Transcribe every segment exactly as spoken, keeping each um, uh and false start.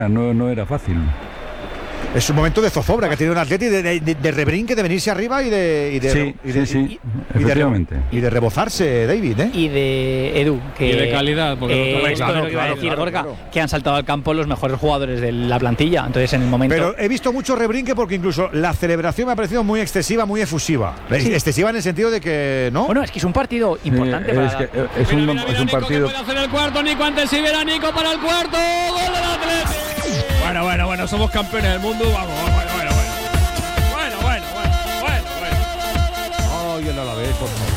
no, no era fácil. Es un momento de zozobra que ha tenido un Atleti de, de, de, de rebrinque, de venirse arriba y de... Y de sí, y de, sí, sí, y, efectivamente. Y de, y de rebozarse, David, ¿eh? Y de Edu. Que, y de calidad, porque eh, no esto claro, es lo que iba a claro, decir, claro, Gorka, claro. que han saltado al campo los mejores jugadores de la plantilla. Entonces, en el momento... Pero he visto mucho rebrinque porque incluso la celebración me ha parecido muy excesiva, muy efusiva. Sí. Excesiva en el sentido de que, ¿no? Bueno, es que es un partido importante Eh, para... es, que, eh, es un, mira, mira, es un Nico, partido... que puede hacer el cuarto, Nico antes y verá Nico para el cuarto. ¡Gol del Atleti! Bueno, bueno, bueno, somos campeones del mundo. Vamos, bueno, bueno, bueno. Bueno, bueno, bueno, bueno, bueno. Ay, el Alavés, por favor.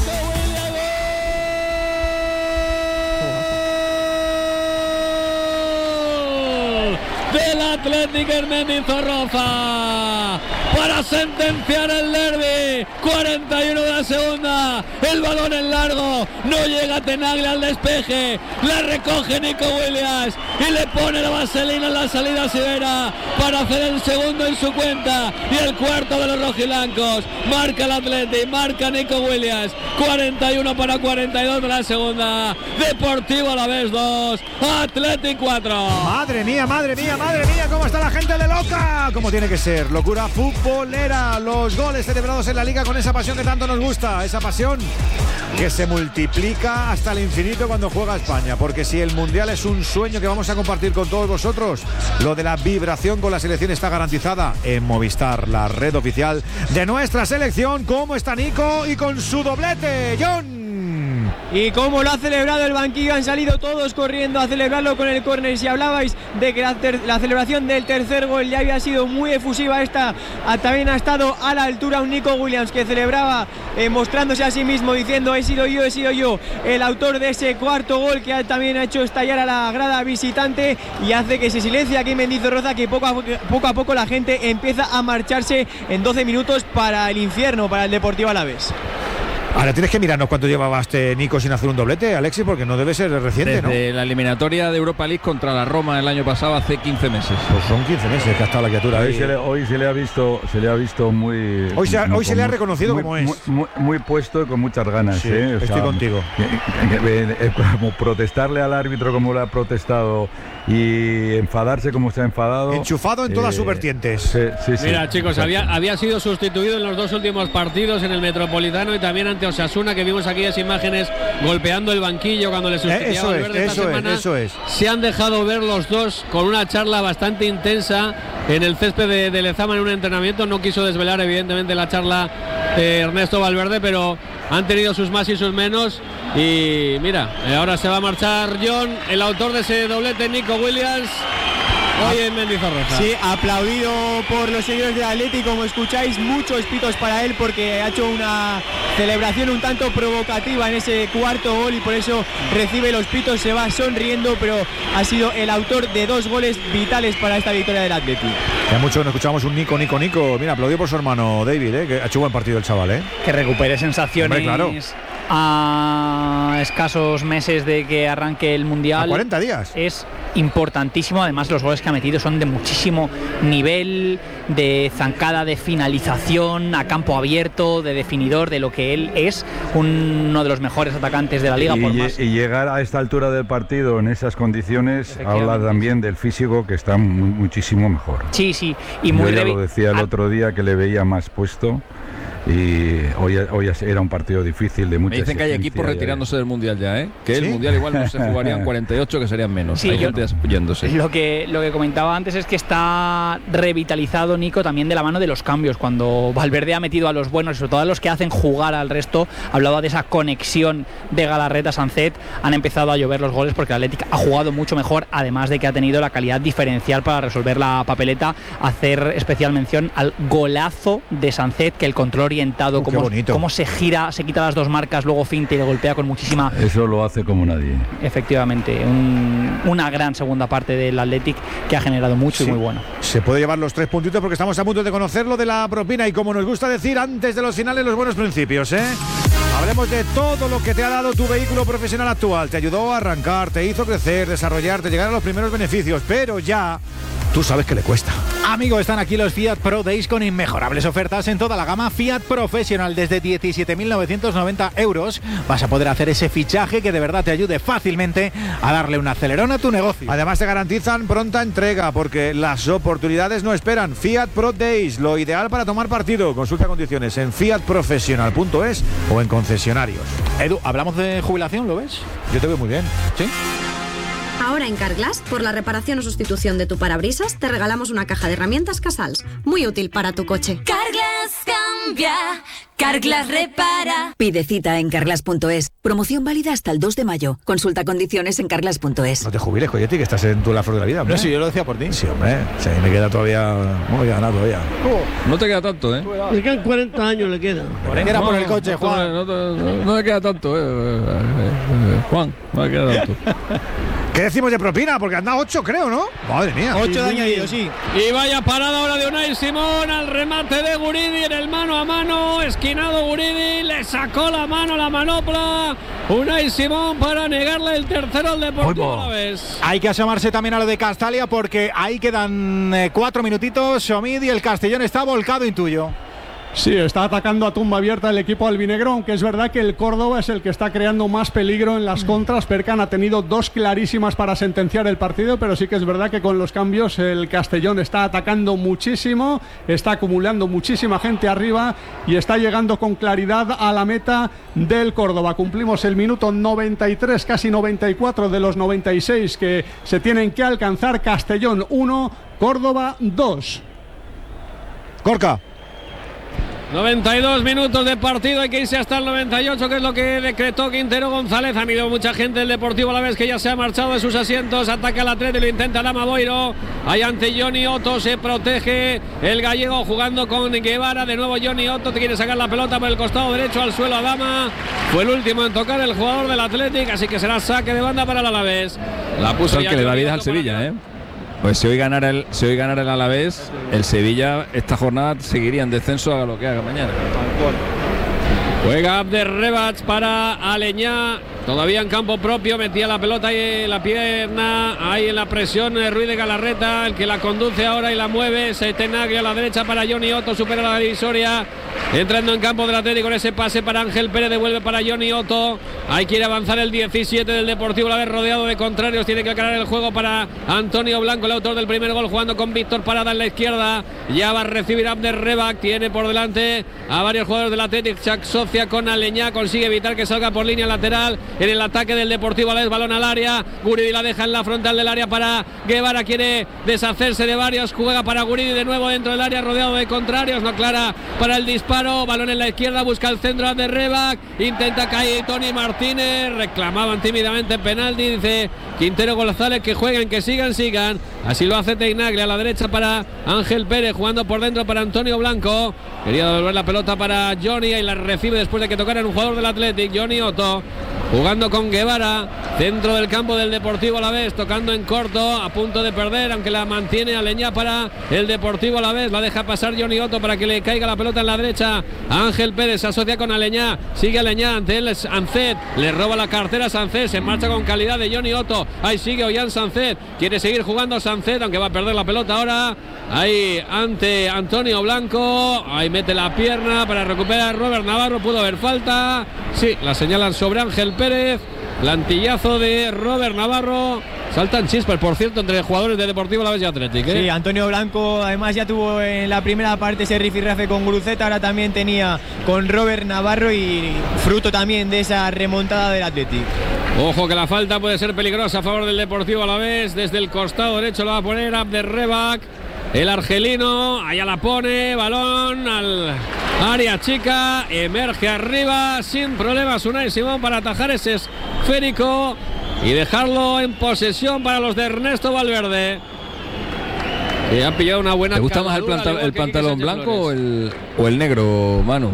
Del Atlético Hernández Zorroza para sentenciar el derbi. cuarenta y uno de la segunda, el balón en largo, no llega Tenaglia al despeje, la recoge Nico Williams y le pone la vaselina en la salida a Sivera para hacer el segundo en su cuenta y el cuarto de los rojiblancos. Marca el Atleti, marca Nico Williams. Cuarenta y uno para cuarenta y dos de la segunda. Deportivo Alavés dos, Atleti cuatro. Madre mía, madre mía, madre mía, cómo está la gente de loca. Como tiene que ser, locura futbolera. Los goles celebrados en la Liga con esa pasión que tanto nos gusta, esa pasión que se multiplica hasta el infinito cuando juega España, porque si el Mundial es un sueño que vamos a compartir con todos vosotros, lo de la vibración con la selección está garantizada en Movistar, la red oficial de nuestra selección. ¿Cómo está Nico? Y con su doblete, John. Y como lo ha celebrado el banquillo, han salido todos corriendo a celebrarlo con el córner. Si hablabais de que la, ter- la celebración del tercer gol ya había sido muy efusiva, esta a, también ha estado a la altura un Nico Williams que celebraba eh, mostrándose a sí mismo diciendo he sido yo, he sido yo el autor de ese cuarto gol que ha, también ha hecho estallar a la grada visitante y hace que se silencie aquí en Mendizorroza, que poco a, poco a poco la gente empieza a marcharse en doce minutos para el infierno, para el Deportivo Alavés. Ahora tienes que mirarnos cuánto llevaba este Nico sin hacer un doblete, Alexis, porque no debe ser reciente, Desde ¿no? Desde la eliminatoria de Europa League contra la Roma el año pasado, hace quince meses. Pues son quince meses que ha estado la criatura. Hoy se le, hoy se le ha visto, se le ha visto muy. Hoy se, ha, muy, hoy se le ha muy, reconocido muy, como es. Muy, muy, muy puesto y con muchas ganas. Sí, ¿eh? O estoy sea, contigo. Que, que, que, como protestarle al árbitro como le ha protestado y enfadarse como se ha enfadado. Enchufado en todas eh, sus vertientes. Sí, sí, sí. Mira, chicos, había, había sido sustituido en los dos últimos partidos en el Metropolitano y también ante Osasuna, que vimos aquellas imágenes golpeando el banquillo cuando le sustituía Eh, eso es, Valverde esta eso es, semana. eso es. Se han dejado ver los dos con una charla bastante intensa en el césped de, de Lezama en un entrenamiento. No quiso desvelar evidentemente la charla de Ernesto Valverde, pero han tenido sus más y sus menos. Y mira, ahora se va a marchar John, el autor de ese doblete, Nico Williams, hoy en Mendizorroza. Sí, aplaudido por los seguidores de Atleti, como escucháis, muchos pitos para él porque ha hecho una celebración un tanto provocativa en ese cuarto gol y por eso recibe los pitos, se va sonriendo, pero ha sido el autor de dos goles vitales para esta victoria del Atleti. Ya mucho nos escuchamos un Nico, Nico, Nico. Mira, aplaudido por su hermano David, ¿eh? Que ha hecho buen partido el chaval, ¿eh? Que recupere sensaciones. Hombre, claro. A escasos meses de que arranque el Mundial. A cuarenta días. Es importantísimo. Además, los goles que ha metido son de muchísimo nivel, de zancada, de finalización, a campo abierto, de definidor, de lo que él es, uno de los mejores atacantes de la liga. Y, por más. y llegar a esta altura del partido en esas condiciones habla también del físico, que está muy, muchísimo mejor. Sí, sí. Y muy Yo ya revi- lo decía el otro día, que le veía más puesto. Y hoy, hoy era un partido difícil de mucha Me dicen que hay equipos exigencia, retirándose del Mundial ya, ¿eh? Que ¿Sí? el Mundial igual no se jugarían cuarenta y ocho, que serían menos. Sí, hay yo- gente yéndose. Lo que, lo que comentaba antes es que está revitalizado Nico también de la mano de los cambios. Cuando Valverde ha metido a los buenos y sobre todo a los que hacen jugar al resto, hablaba de esa conexión de Galarreta-Sancet, han empezado a llover los goles porque el Atlético ha jugado mucho mejor, además de que ha tenido la calidad diferencial para resolver la papeleta. Hacer especial mención al golazo de Sancet, que el control orientado, Uh, qué como bonito. cómo se gira, se quita las dos marcas, luego finta y le golpea con muchísima... Eso lo hace como nadie. Efectivamente, un, una gran segunda parte del Athletic que ha generado mucho Sí. y muy bueno. Se puede llevar los tres puntitos porque estamos a punto de conocer lo de la propina y, como nos gusta decir antes de los finales, los buenos principios, ¿eh? Hablemos de todo lo que te ha dado tu vehículo profesional actual. Te ayudó a arrancar, te hizo crecer, desarrollarte, llegar a los primeros beneficios, pero ya tú sabes que le cuesta. Amigo, están aquí los Fiat Pro Days con inmejorables ofertas en toda la gama Fiat Professional. Desde diecisiete mil novecientos noventa euros vas a poder hacer ese fichaje que de verdad te ayude fácilmente a darle un acelerón a tu negocio. Además te garantizan pronta entrega porque las oportunidades no esperan. Fiat Pro Days, lo ideal para tomar partido. Consulta condiciones en fiat professional punto es o en concesionarios. Edu, ¿hablamos de jubilación, lo ves? Yo te veo muy bien. ¿Sí? Ahora en Carglass, por la reparación o sustitución de tu parabrisas, te regalamos una caja de herramientas Casals, muy útil para tu coche. Carglass cambia, Carglass repara. Pide cita en carglass punto es. Promoción válida hasta el dos de mayo. Consulta condiciones en carglass punto es. No te jubiles, Coyetti, que estás en tu la flor de la vida, hombre. No, sí, yo lo decía por ti. Sí, hombre. Sí, me queda todavía... No me queda nada todavía. No te queda tanto, ¿eh? Le quedan cuarenta años, le quedan. Era por el coche, Juan. No, no, no, no me queda tanto, ¿eh? Juan, no me queda tanto. ¿Qué decimos de propina? Porque anda ocho, creo, ¿no? Madre mía. ocho de añadido, sí. Y vaya parada ahora de Unai Simón al remate de Guridi en el mano a mano. Esquinado Guridi, le sacó la mano, la manopla. Unai Simón para negarle el tercero al Deportivo Alavés. Hay que asomarse también a lo de Castalia porque ahí quedan eh, cuatro minutitos. Omid y el Castellón está volcado, intuyo. Sí, está atacando a tumba abierta el equipo albinegro, aunque es verdad que el Córdoba es el que está creando más peligro en las contras. Perkan ha tenido dos clarísimas para sentenciar el partido, pero sí que es verdad que con los cambios el Castellón está atacando muchísimo, está acumulando muchísima gente arriba y está llegando con claridad a la meta del Córdoba. Cumplimos el minuto noventa y tres, casi noventa y cuatro de los noventa y seis que se tienen que alcanzar. Castellón uno, Córdoba dos. Gorka. noventa y dos minutos de partido, hay que irse hasta el noventa y ocho, que es lo que decretó Quintero González. Han ido mucha gente del Deportivo Alavés que ya se ha marchado de sus asientos. Ataca el Atleti, lo intenta Dama Boiro. Ahí ante Johnny Otto, se protege el gallego jugando con Guevara. De nuevo Johnny Otto, te quiere sacar la pelota por el costado derecho al suelo a Dama. Fue el último en tocar el jugador del Athletic, así que será saque de banda para el Alavés. La puso el que le da vida al Sevilla, ¿eh? Pues si hoy ganara el, si hoy ganara el Alavés, el Sevilla esta jornada seguiría en descenso a lo que haga mañana. Juega Abder Rebach para Aleñá, todavía en campo propio, metía la pelota y la pierna, ahí en la presión Ruiz de Galarreta, el que la conduce ahora y la mueve, se Tenaglia a la derecha para Johnny Otto, supera la divisoria, entrando en campo del Atlético con ese pase para Ángel Pérez, devuelve para Johnny Otto, ahí quiere avanzar el diecisiete del Deportivo Alavés, rodeado de contrarios, tiene que aclarar el juego para Antonio Blanco, el autor del primer gol, jugando con Víctor Parada en la izquierda, ya va a recibir Abder Rebach, tiene por delante a varios jugadores del Atlético, se asocia con Aleñá, consigue evitar que salga por línea lateral en el ataque del Deportivo Alavés, balón al área, Guridi la deja en la frontal del área para Guevara, quiere deshacerse de varios, juega para Guridi de nuevo dentro del área, rodeado de contrarios, no clara para el disparo, balón en la izquierda, busca el centro de Rebach, intenta caer Tony Martínez, reclamaban tímidamente penalti, dice Quintero González que jueguen, que sigan, sigan, así lo hace Tenaglia a la derecha para Ángel Pérez, jugando por dentro para Antonio Blanco, quería devolver la pelota para Johnny y la recibe después de que tocara un jugador del Athletic, Johnny Otto, jugando con Guevara, centro del campo del Deportivo Alavés, tocando en corto, a punto de perder, aunque la mantiene Aleñá para el Deportivo Alavés, la deja pasar Johnny Otto para que le caiga la pelota en la derecha, Ángel Pérez se asocia con Aleñá, sigue Aleñá, ante él es Ancet, le roba la cartera a Sancet, se marcha con calidad de Johnny Otto, ahí sigue Ollán Sancet, quiere seguir jugando Sancet, aunque va a perder la pelota ahora, ahí ante Antonio Blanco, ahí mete la pierna para recuperar Robert Navarro, pudo haber falta, sí, la señalan sobre Ángel Pérez, plantillazo de Robert Navarro, saltan chispas, por cierto, entre jugadores de Deportivo Alavés y Athletic, ¿eh? Sí, Antonio Blanco además ya tuvo en la primera parte ese rifirrafe con Guruceta, ahora también tenía con Robert Navarro y fruto también de esa remontada del Athletic. Ojo que la falta puede ser peligrosa a favor del Deportivo Alavés, desde el costado derecho lo va a poner Abder Rebach, el argelino, allá la pone, balón al área chica, emerge arriba sin problemas Unai Simón para atajar ese esférico y dejarlo en posesión para los de Ernesto Valverde, que ha pillado una buena. ¿Te gusta más el, planta, el pantalón blanco o el, o el negro, Manu?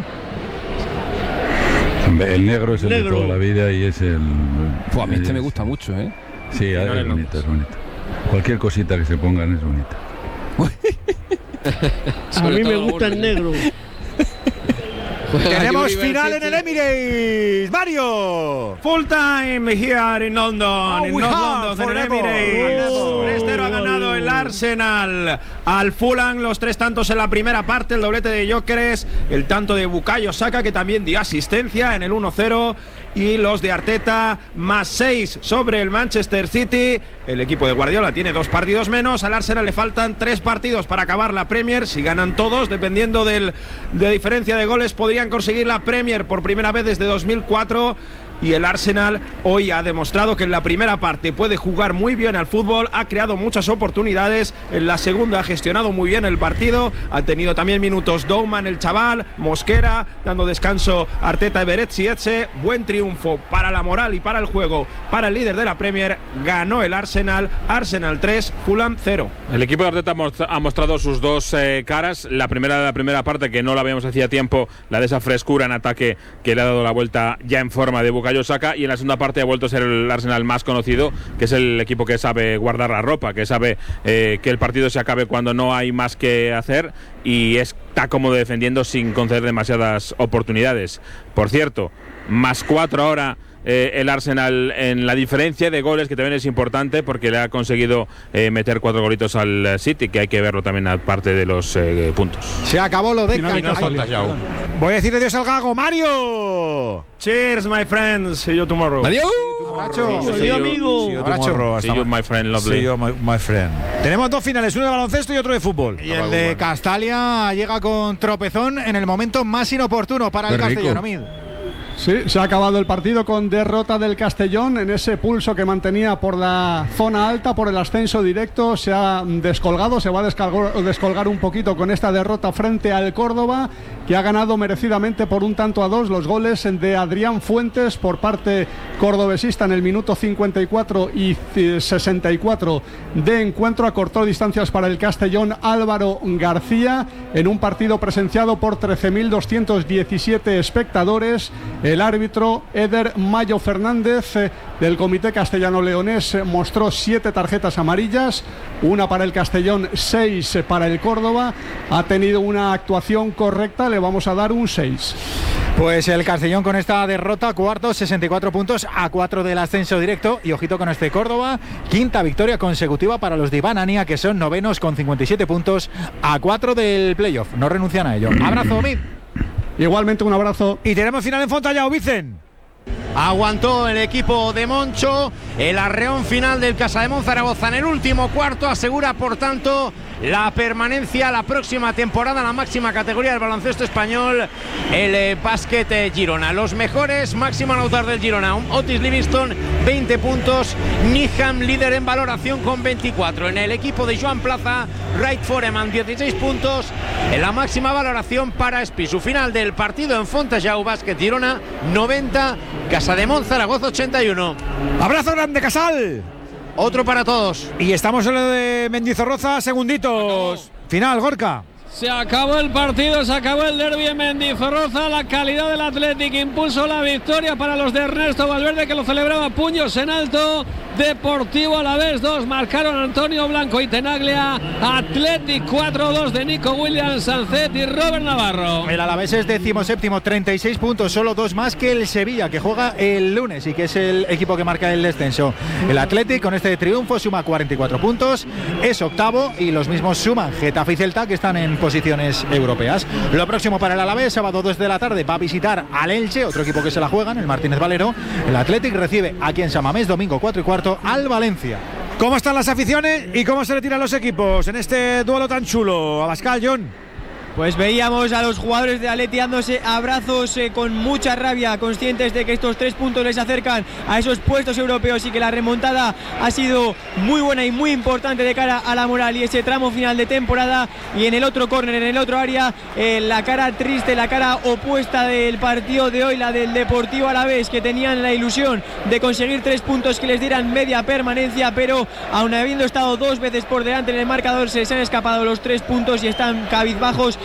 El negro es el negro de toda la vida y es el... Pues a mí es, este me gusta mucho, ¿eh? Sí, es, es bonito, es bonito. Cualquier cosita que se pongan es bonita. A mí me gusta el negro. Tenemos final en el Emirates. Mario. Full time here in London. Oh, in we North have London, en el forever. Emirates. Oh. tres cero ha ganado el Arsenal al Fulham. Los tres tantos en la primera parte. El doblete de Gyökeres. El tanto de Bukayo Saka, que también dio asistencia en el uno cero. Y los de Arteta, más seis sobre el Manchester City. El equipo de Guardiola tiene dos partidos menos. Al Arsenal le faltan tres partidos para acabar la Premier. Si ganan todos, dependiendo del, de diferencia de goles, podrían conseguir la Premier por primera vez desde dos mil cuatro. Y el Arsenal hoy ha demostrado que en la primera parte puede jugar muy bien al fútbol, ha creado muchas oportunidades, en la segunda ha gestionado muy bien el partido, ha tenido también minutos Douman, el chaval, Mosquera, dando descanso Arteta, Everett y Etxe. Buen triunfo para la moral y para el juego, para el líder de la Premier. Ganó el Arsenal, Arsenal tres, Fulham cero. El equipo de Arteta ha mostrado sus dos eh, caras. La primera de la primera parte, que no la veíamos hacía tiempo, la de esa frescura en ataque que le ha dado la vuelta ya en forma de Bukayo Saka, y en la segunda parte ha vuelto a ser el Arsenal más conocido, que es el equipo que sabe guardar la ropa, que sabe eh, que el partido se acabe cuando no hay más que hacer, y está cómodo defendiendo sin conceder demasiadas oportunidades. Por cierto, más cuatro ahora eh, el Arsenal en la diferencia de goles, que también es importante porque le ha conseguido eh, meter cuatro golitos al City, que hay que verlo también aparte de los eh, puntos. Se acabó lo de Ay, Voy a decir adiós al gago, Mario. Cheers, my friends. See you tomorrow. Adiós. Abrazo. See you, amigo. See you tomorrow. See you, my friend, lovely. See you, my, my friend. Tenemos dos finales, uno de baloncesto y otro de fútbol. Y el de Castalia llega con tropezón en el momento más inoportuno para el Castellón. Omid. Sí, se ha acabado el partido con derrota del Castellón en ese pulso que mantenía por la zona alta, por el ascenso directo. Se ha descolgado, se va a descolgar, descolgar un poquito con esta derrota frente al Córdoba, que ha ganado merecidamente por un tanto a dos. Los goles de Adrián Fuentes por parte cordobesista en el minuto cincuenta y cuatro y sesenta y cuatro de encuentro. Acortó distancias para el Castellón Álvaro García en un partido presenciado por trece mil doscientos diecisiete espectadores. El árbitro Eder Mayo Fernández eh, del Comité Castellano-Leonés eh, mostró siete tarjetas amarillas, una para el Castellón, seis eh, para el Córdoba. Ha tenido una actuación correcta, le vamos a dar un seis. Pues el Castellón con esta derrota, cuarto, sesenta y cuatro puntos, a cuatro del ascenso directo. Y ojito con este Córdoba, quinta victoria consecutiva para los de Iván Ania, que son novenos con cincuenta y siete puntos, a cuatro del playoff. No renuncian a ello. Abrazo, Omid. Igualmente un abrazo. Y tenemos final en Fontallao, Vicen. Aguantó el equipo de Moncho el arreón final del Casademón Zaragoza en el último cuarto, asegura por tanto la permanencia la próxima temporada en la máxima categoría del baloncesto español, el eh, básquet eh, Girona. Los mejores, máximo anotador del Girona, Otis Livingston, veinte puntos, Niham líder en valoración con veinticuatro. En el equipo de Joan Plaza, Wright Foreman, dieciséis puntos, en la máxima valoración para Espi. Su final del partido en Fontallao, básquet Girona, noventa, Casademón Zaragoza ochenta y uno. Abrazo grande, Casal. Otro para todos. Y estamos en lo de Mendizorroza, segunditos. Final, Gorka. Se acabó el partido, se acabó el derbi en Mendizorroza. La calidad del Athletic impulsó la victoria para los de Ernesto Valverde, que lo celebraba puños en alto. Deportivo Alavés dos, marcaron Antonio Blanco y Tenaglia. Athletic cuatro dos de Nico Williams, Sancet y Robert Navarro. El Alavés es decimoséptimo, treinta y seis puntos, solo dos más que el Sevilla, que juega el lunes y que es el equipo que marca el descenso. El Athletic con este triunfo suma cuarenta y cuatro puntos, es octavo, y los mismos suman Getafe y Celta, que están en posiciones europeas. Lo próximo para el Alavés, sábado dos de la tarde, va a visitar al Elche, otro equipo que se la juegan, el Martínez Valero. El Athletic recibe aquí en San Mamés, domingo cuatro y cuarto, al Valencia. ¿Cómo están las aficiones y cómo se le tiran los equipos en este duelo tan chulo? Abascal, John. Pues veíamos a los jugadores de Atleti dándose abrazos eh, con mucha rabia, conscientes de que estos tres puntos les acercan a esos puestos europeos y que la remontada ha sido muy buena y muy importante de cara a la moral y ese tramo final de temporada. Y en el otro córner, en el otro área, eh, la cara triste, la cara opuesta del partido de hoy, la del Deportivo Alavés, que tenían la ilusión de conseguir tres puntos que les dieran media permanencia, pero aun habiendo estado dos veces por delante en el marcador, se les han escapado los tres puntos y están cabizbajos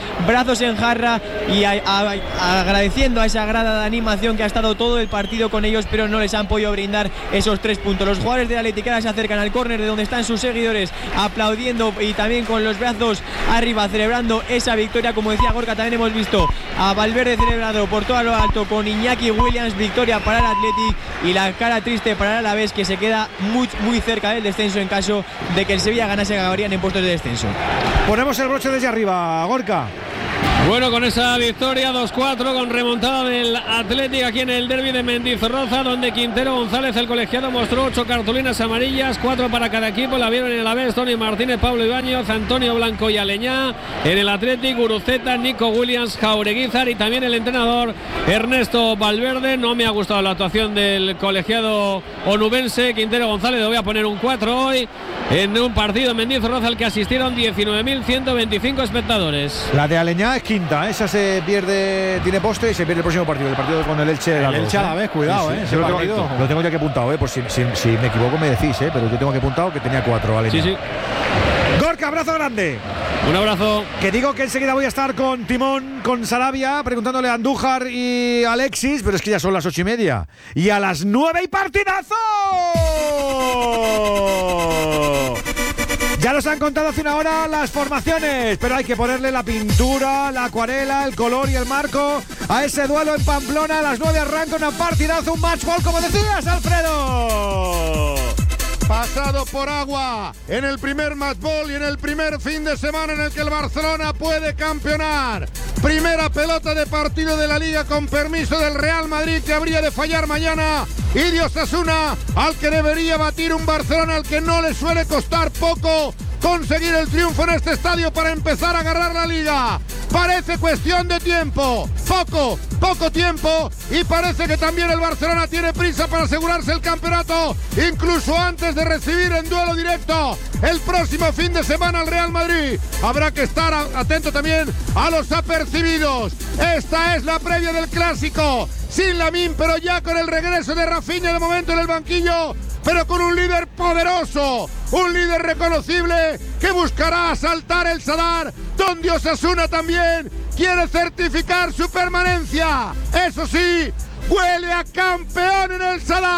brazos en jarra y a, a, agradeciendo a esa grada de animación que ha estado todo el partido con ellos, pero no les han podido brindar esos tres puntos. Los jugadores de la Atlética se acercan al córner de donde están sus seguidores aplaudiendo y también con los brazos arriba celebrando esa victoria. Como decía Gorka, también hemos visto a Valverde celebrado por todo lo alto con Iñaki Williams. Victoria para el Athletic y la cara triste para el Alavés, que se queda muy, muy cerca del descenso en caso de que el Sevilla ganase, acabarían en puestos de descenso. Ponemos el broche desde arriba, Gorka. Bueno, con esa victoria dos cuatro con remontada del Athletic aquí en el derbi de Mendizorroza, donde Quintero González, el colegiado, mostró ocho cartulinas amarillas, cuatro para cada equipo. La vieron en el Alavés Tony Martínez, Pablo Ibáñez, Antonio Blanco y Aleñá. En el Athletic, Guruceta, Nico Williams, Jaureguizar y también el entrenador Ernesto Valverde. No me ha gustado la actuación del colegiado onubense Quintero González. Le voy a poner un cuatro hoy en un partido en Mendizorroza al que asistieron diecinueve mil ciento veinticinco espectadores. La de Aleñá es quinta, esa se pierde, tiene postre y se pierde el próximo partido, el partido con el Elche. El Elche a la vez, cuidado, sí, sí, eh. Ese lo, partido. tengo, lo tengo ya que apuntado, eh, por si, si, si me equivoco me decís, eh, pero yo tengo que apuntado que tenía cuatro, Aleñá. Sí, sí. Gorka, abrazo grande. Un abrazo. Que digo que enseguida voy a estar con Timón, con Sarabia, preguntándole a Andújar y Alexis, pero es que ya son las ocho y media. Y a las nueve y partidazo. Ya nos han contado hace una hora las formaciones, pero hay que ponerle la pintura, la acuarela, el color y el marco a ese duelo en Pamplona. A las nueve arranca una partidazo, un match ball, como decías, Alfredo. Pasado por agua en el primer match ball y en el primer fin de semana en el que el Barcelona puede campeonar. Primera pelota de partido de la Liga con permiso del Real Madrid, que habría de fallar mañana, y de Osasuna, al que debería batir un Barcelona al que no le suele costar poco conseguir el triunfo en este estadio para empezar a agarrar la Liga. Parece cuestión de tiempo, poco, poco tiempo, y parece que también el Barcelona tiene prisa para asegurarse el campeonato, incluso antes de recibir en duelo directo el próximo fin de semana al Real Madrid. Habrá que estar atento también a los apercibidos. Esta es la previa del Clásico, sin Lamine, pero ya con el regreso de Rafinha de momento en el banquillo, pero con un líder poderoso, un líder reconocible que buscará asaltar el Sadar, donde Osasuna también quiere certificar su permanencia. Eso sí, huele a campeón en el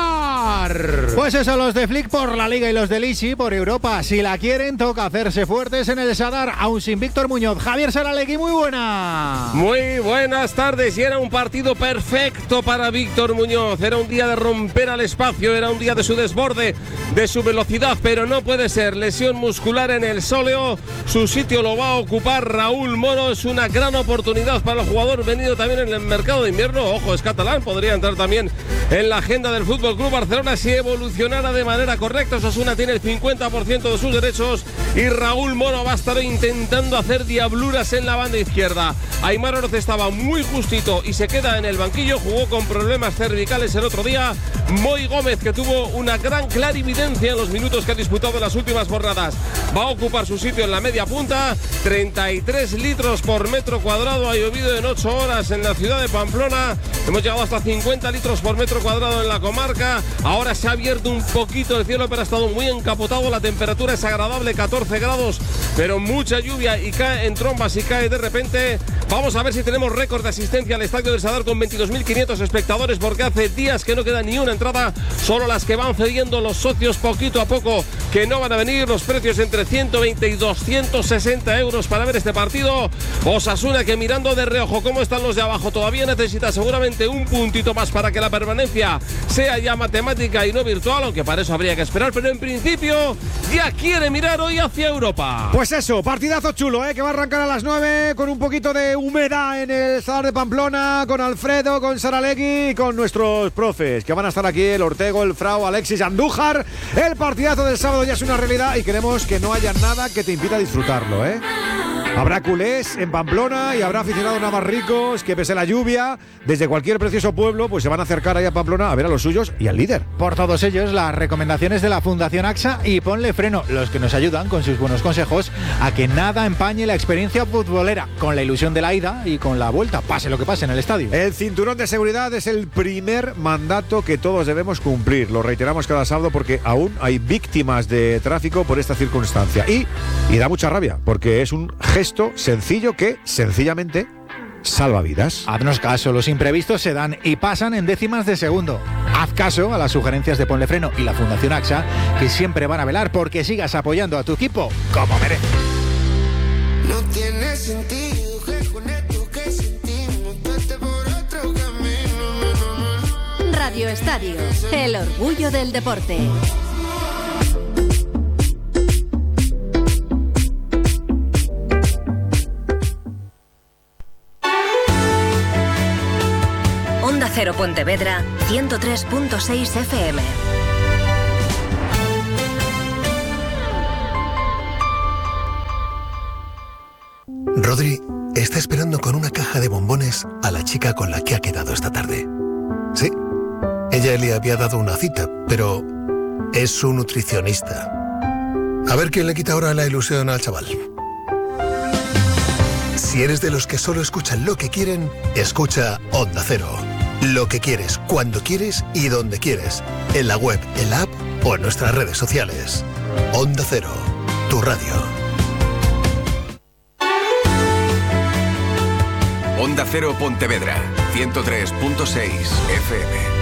Sadar. Pues eso, los de Flick por la Liga y los de Lisi por Europa. Si la quieren, toca hacerse fuertes en el Sadar, aún sin Víctor Muñoz. Javier Saralegui, muy buena. Muy buenas tardes, y era un partido perfecto para Víctor Muñoz. Era un día de romper al espacio, era un día de su desborde, de su velocidad, pero no puede ser. Lesión muscular en el sóleo, su sitio lo va a ocupar Raúl Moro. Es una gran oportunidad para el jugador venido también en el mercado de invierno. Ojo, es catalán, podría entrar también en la agenda del Fútbol Club Barcelona si evolucionara de manera correcta. Osasuna tiene el cincuenta por ciento de sus derechos y Raúl Moro va a estar intentando hacer diabluras en la banda izquierda. Aimar Oroz estaba muy justito y se queda en el banquillo, jugó con problemas cervicales el otro día. Moy Gómez, que tuvo una gran clarividencia en los minutos que ha disputado en las últimas jornadas, va a ocupar su sitio en la media punta. Treinta y tres litros por metro cuadrado ha llovido en ocho horas en la ciudad de Pamplona. Hemos llegado hasta cincuenta litros por metro cuadrado en la comarca. Ahora se ha abierto un poquito el cielo, pero ha estado muy encapotado. La temperatura es agradable, catorce grados, pero mucha lluvia y cae en trombas y cae de repente. Vamos a ver si tenemos récord de asistencia al Estadio del Sadar con veintidós mil quinientos espectadores, porque hace días que no queda ni una entrada, solo las que van cediendo los socios poquito a poco, que no van a venir. Los precios entre ciento veinte y doscientos sesenta euros para ver este partido. Osasuna, que mirando de reojo cómo están los de abajo, todavía necesita seguramente un puntito más para que la permanencia sea ya matemática y no virtual, aunque para eso habría que esperar, pero en principio ya quiere mirar hoy hacia Europa. Pues eso, partidazo chulo, ¿eh? Que va a arrancar a las nueve con un poquito de humedad en el Sadar de Pamplona, con Alfredo, con Saralegui y con nuestros profes, que van a estar aquí, el Ortego, el Frau, Alexis, Andújar. El partidazo del sábado ya es una realidad y queremos que no haya nada que te impida disfrutarlo, ¿eh? Habrá culés en Pamplona y habrá aficionados navarricos que, pese a la lluvia, desde cualquier precioso pueblo, pues se van a acercar ahí a Pamplona a ver a los suyos y al líder. Por todos ellos, las recomendaciones de la Fundación AXA y Ponle Freno, los que nos ayudan con sus buenos consejos a que nada empañe la experiencia futbolera, con la ilusión de la ida y con la vuelta, pase lo que pase en el estadio. El cinturón de seguridad es el primer mandato que todos debemos cumplir. Lo reiteramos cada sábado porque aún hay víctimas de tráfico por esta circunstancia. Y, y da mucha rabia, porque es un gesto gesto sencillo que, sencillamente, salva vidas. Haznos caso, los imprevistos se dan y pasan en décimas de segundo. Haz caso a las sugerencias de Ponle Freno y la Fundación AXA, que siempre van a velar porque sigas apoyando a tu equipo como merece. No tiene sentido que con esto que sentimos vete por otro camino. Radio Estadio, el orgullo del deporte. Onda Cero Pontevedra, ciento tres punto seis F M. Rodri está esperando con una caja de bombones a la chica con la que ha quedado esta tarde. Sí, ella le había dado una cita, pero es su nutricionista. A ver quién le quita ahora la ilusión al chaval. Si eres de los que solo escuchan lo que quieren, escucha Onda Cero. Lo que quieres, cuando quieres y donde quieres. En la web, en la app o en nuestras redes sociales. Onda Cero, tu radio. Onda Cero Pontevedra, ciento tres punto seis F M.